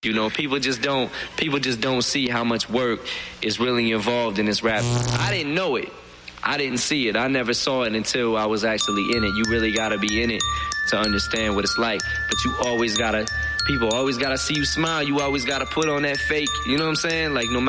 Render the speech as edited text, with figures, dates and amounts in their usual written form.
You know, people just don't see how much work is really involved in this rap. I didn't know it. I didn't see it. I never saw it until I was actually in it. You really gotta be in it to understand what it's like. But people always gotta see you smile. You always gotta put on that fake, you know what I'm saying? Like, no matter